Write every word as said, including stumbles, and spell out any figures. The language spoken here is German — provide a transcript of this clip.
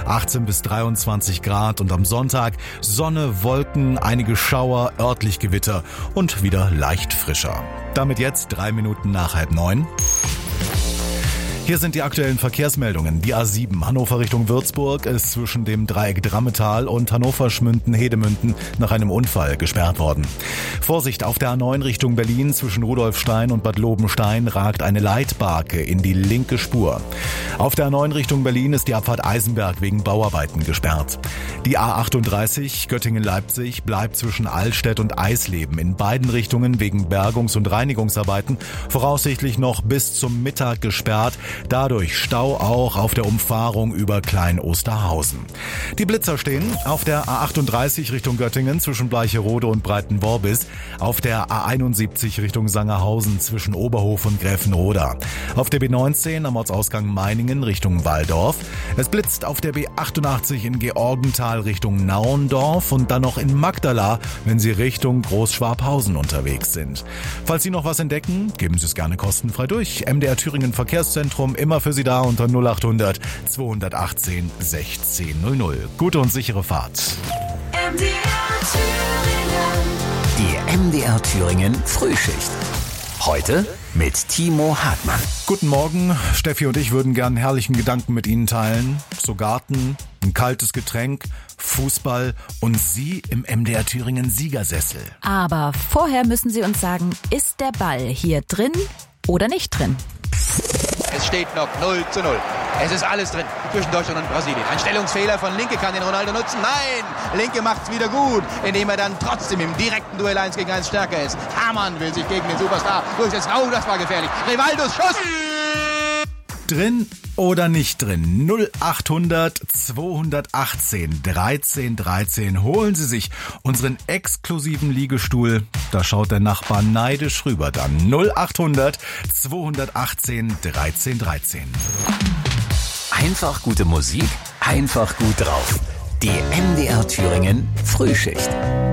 achtzehn bis dreiundzwanzig Grad und am Sonntag Sonne, Wolken, einige Schauer, örtlich Gewitter und wieder leicht frischer. Damit jetzt drei Minuten nach halb neun. Hier sind die aktuellen Verkehrsmeldungen. Die A sieben Hannover Richtung Würzburg ist zwischen dem Dreieck Drammetal und Hannover-Schmünden-Hedemünden nach einem Unfall gesperrt worden. Vorsicht, auf der A neun Richtung Berlin zwischen Rudolfstein und Bad Lobenstein ragt eine Leitbarke in die linke Spur. Auf der A neun Richtung Berlin ist die Abfahrt Eisenberg wegen Bauarbeiten gesperrt. Die A achtunddreißig Göttingen-Leipzig bleibt zwischen Allstedt und Eisleben in beiden Richtungen wegen Bergungs- und Reinigungsarbeiten voraussichtlich noch bis zum Mittag gesperrt. Dadurch Stau auch auf der Umfahrung über Klein-Osterhausen. Die Blitzer stehen auf der A achtunddreißig Richtung Göttingen zwischen Bleicherode und Breitenworbis, auf der A einundsiebzig Richtung Sangerhausen zwischen Oberhof und Gräfenroda, auf der B neunzehn am Ortsausgang Meiningen Richtung Walldorf. Es blitzt auf der B achtundachtzig in Georgenthal Richtung Nauendorf und dann noch in Magdala, wenn Sie Richtung Großschwabhausen unterwegs sind. Falls Sie noch was entdecken, geben Sie es gerne kostenfrei durch. M D R Thüringen Verkehrszentrum immer für Sie da unter null achthundert zweihundertachtzehn sechzehn null null. Gute und sichere Fahrt. M D R Thüringen. Die M D R Thüringen Frühschicht. Heute mit Timo Hartmann. Guten Morgen, Steffi und ich würden gern herrlichen Gedanken mit Ihnen teilen. So Garten, ein kaltes Getränk, Fußball und Sie im M D R Thüringen Siegersessel. Aber vorher müssen Sie uns sagen, ist der Ball hier drin oder nicht drin? Es steht noch null zu null. Es ist alles drin zwischen Deutschland und Brasilien. Ein Stellungsfehler von Linke kann den Ronaldo nutzen. Nein, Linke macht's wieder gut, indem er dann trotzdem im direkten Duell eins gegen eins stärker ist. Hamann will sich gegen den Superstar durchsetzen. Oh, das war gefährlich. Rivaldos Schuss. Drin oder nicht drin? null achthundert zweihundertachtzehn dreizehn dreizehn. Holen Sie sich unseren exklusiven Liegestuhl. Da schaut der Nachbar neidisch rüber dann. null achthundert zweihundertachtzehn dreizehn dreizehn. Einfach gute Musik, einfach gut drauf. Die M D R Thüringen Frühschicht.